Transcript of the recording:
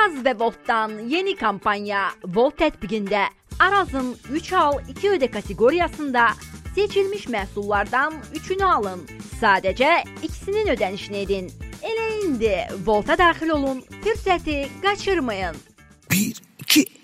Araz ve Volt'tan yeni kampanya Volt tətbiqində Araz'ın 3 al 2 öde kategorisində seçilmiş məhsullardan 3'ünü alın. Sadəcə ikisinin ödənişini edin. Elə indi Volt'a daxil olun, fürsəti qaçırmayın. 1, 2